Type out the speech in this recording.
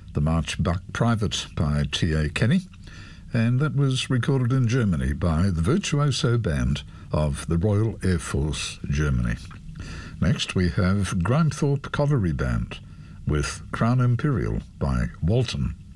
the march Buck Private by T.A. Kenny, and that was recorded in Germany by the Virtuoso Band of the Royal Air Force, Germany. Next we have Grimethorpe Colliery Band with Crown Imperial by Walton.